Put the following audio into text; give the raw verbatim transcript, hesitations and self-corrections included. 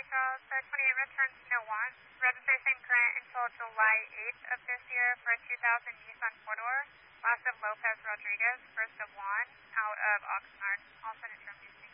Charles. Uh, twenty-eight returns to no one. Registration current until July eighth of this year for a two thousand Nissan four-door. Last of Lopez Rodriguez, first of Juan, out of Oxnard. I'll send it to him.